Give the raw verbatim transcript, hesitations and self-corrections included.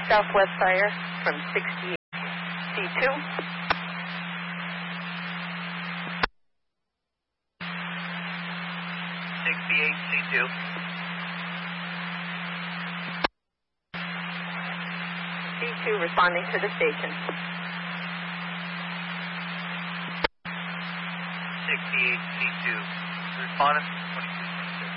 Southwest fire from sixty-eight C two. sixty-eight C two. C two responding to the station. sixty-eight C two. Respondent,